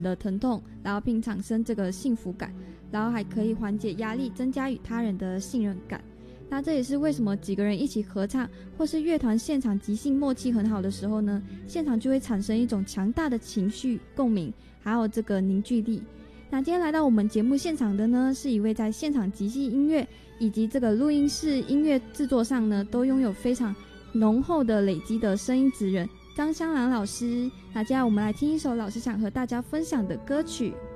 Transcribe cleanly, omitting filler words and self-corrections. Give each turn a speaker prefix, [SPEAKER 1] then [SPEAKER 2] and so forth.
[SPEAKER 1] 的疼痛，然后并产生这个幸福感，然后还可以缓解压力，增加与他人的信任感。那这也是为什么几个人一起合唱，或是乐团现场即兴默契很好的时候呢，现场就会产生一种强大的情绪共鸣，还有这个凝聚力。那今天来到我们节目现场的呢，是一位在现场即兴音乐以及这个录音室音乐制作上呢，都拥有非常浓厚的累积的声音职人张香兰老师。那接下来我们来听一首老师想和大家分享的歌曲。